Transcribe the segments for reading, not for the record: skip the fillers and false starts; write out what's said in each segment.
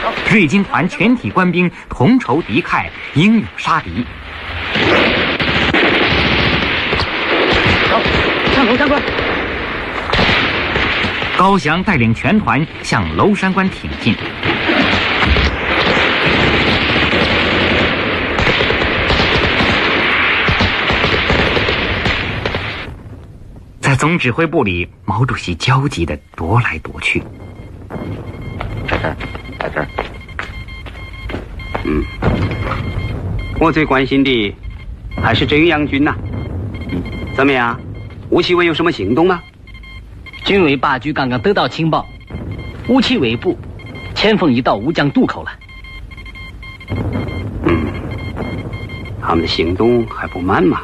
瑞金团全体官兵同仇敌忾，英勇杀敌。 走，上楼山关。 高翔带领全团向娄山关挺进。在总指挥部里，毛主席焦急地踱来踱去。 在这儿。我最关心的还是真阳军呐。怎么样？吴奇伟有什么行动吗？ 军委八局刚刚得到情报，吴奇伟部前锋已到乌江渡口了。 他们的行动还不慢嘛。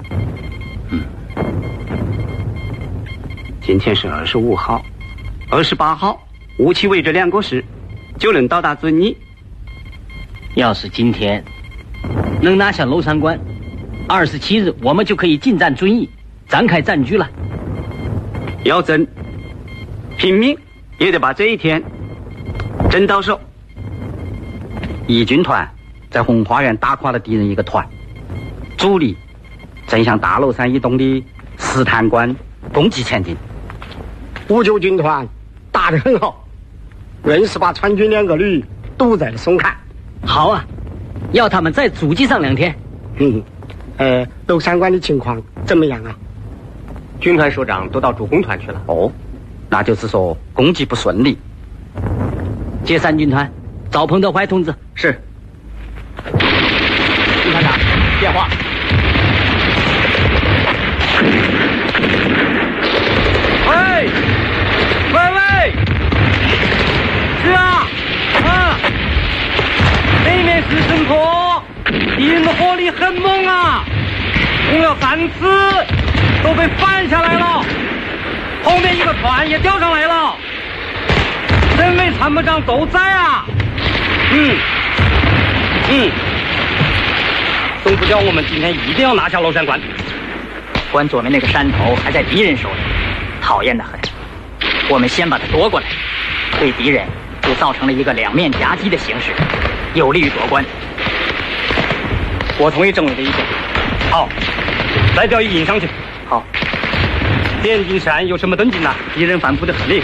今天是25号，28号，吴奇伟这2个师就能到达遵义。 要是今天能拿下娄山关，27日我们就可以进占遵义，展开战局了。 要争，拼命也得把这一天争到手。 义军团在红花园打垮了敌人一个团，主力正向大娄山以东的石潭关攻击前进。 五九军团打得很好，硬是把川军2个旅堵在了松坎。 好啊，要他们再阻击上2天。 娄山关的情况怎么样啊？ 军团首长都到主攻团去了。 哦，那就是说攻击不顺利。 接3军团，找彭德怀同志。 是。军团长，电话。 喂，是啊，北面是城坡，敌人的火力很猛啊，攻了3次都被反下来了，后面一个团也调上来了，省委参谋长都在啊。 总部叫我们今天一定要拿下娄山关。 关左面那个山头还在敌人手里，讨厌得很。我们先把它夺过来，对敌人就造成了一个2面夹击的形势，有利于夺关。 我同意政委的意见。好，再调一营上去。 好。 滇金山有什么动静呢？敌人反扑得很厉害。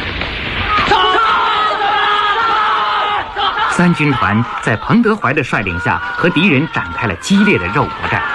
3军团在彭德怀的率领下和敌人展开了激烈的肉搏战。